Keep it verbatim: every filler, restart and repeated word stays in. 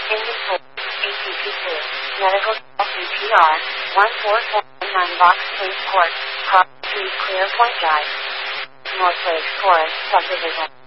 Inventory, A T P two, Medical C P R, one four four nine Box Place Court, Cross Street, Clear Point Drive, North Lake Forest Subdivision.